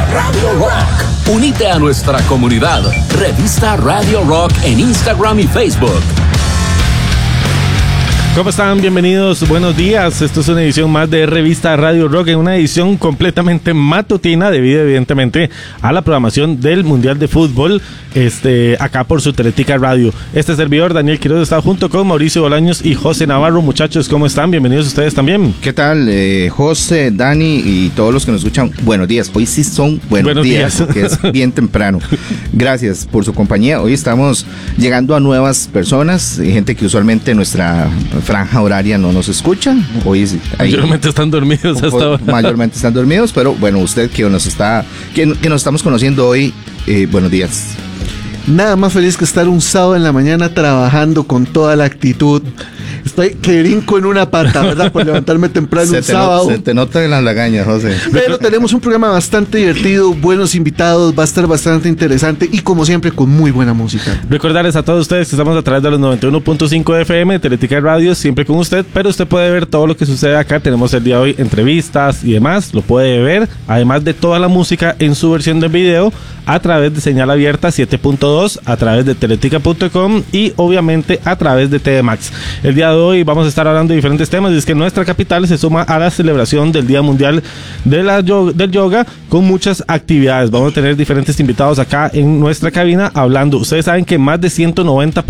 Radio Rock. Unite a nuestra comunidad. Revista Radio Rock en Instagram y Facebook. ¿Cómo están? Bienvenidos, buenos días. Esto es una edición más de Revista Radio Rock, en una edición completamente matutina debido evidentemente a la programación del Mundial de Fútbol acá por su Teletica Radio. Este servidor, Daniel Quiroz, está junto con Mauricio Bolaños y José Navarro. Muchachos, ¿cómo están? Bienvenidos ustedes también. ¿Qué tal, José, Dani y todos los que nos escuchan? Buenos días. Hoy sí son buenos días, porque es bien temprano. Gracias por su compañía. Hoy estamos llegando a nuevas personas, gente que usualmente nuestra franja horaria no nos escucha. Hoy mayormente están dormidos hasta ahora. Mayormente están dormidos, pero bueno, usted que nos estamos conociendo hoy, buenos días. Nada más feliz que estar un sábado en la mañana trabajando con toda la actitud. Estoy que brinco en una pata, ¿verdad? Por levantarme temprano un sábado. Se te nota en las lagañas, José. Pero tenemos un programa bastante divertido, buenos invitados, va a estar bastante interesante y como siempre con muy buena música. Recordarles a todos ustedes que estamos a través de los 91.5 FM, Teletica Radio, siempre con usted, pero usted puede ver todo lo que sucede acá. Tenemos el día de hoy entrevistas y demás, lo puede ver, además de toda la música en su versión de video, a través de señal abierta 7.2, a través de teletica.com y obviamente a través de TV Max. El día de hoy vamos a estar hablando de diferentes temas, y es que nuestra capital se suma a la celebración del Día Mundial del Yoga con muchas actividades. Vamos a tener diferentes invitados acá en nuestra cabina hablando. Ustedes saben que más de 190